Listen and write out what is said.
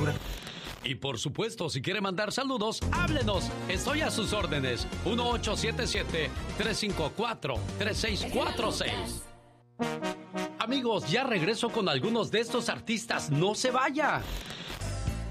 figura. Y por supuesto, si quiere mandar saludos, háblenos. Estoy a sus órdenes. 1877-354-3646. Amigos, ya regreso con algunos de estos artistas. No se vaya.